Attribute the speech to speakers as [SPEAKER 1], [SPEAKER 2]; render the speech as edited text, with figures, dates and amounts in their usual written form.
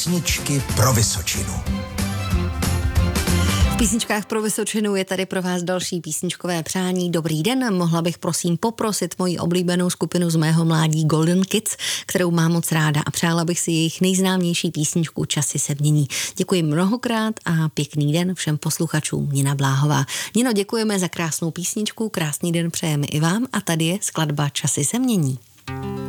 [SPEAKER 1] Písničky pro Vysočinu.
[SPEAKER 2] V písničkách pro Vysočinu je tady pro vás další písničkové přání. Dobrý den, mohla bych prosím poprosit moji oblíbenou skupinu z mého mládí Golden Kids, kterou mám moc ráda a přála bych si jejich nejznámější písničku Časy se mění. Děkuji mnohokrát a pěkný den všem posluchačům. Nina Bláhová. Nino, děkujeme za krásnou písničku, krásný den přejeme i vám a tady je skladba Časy se mění.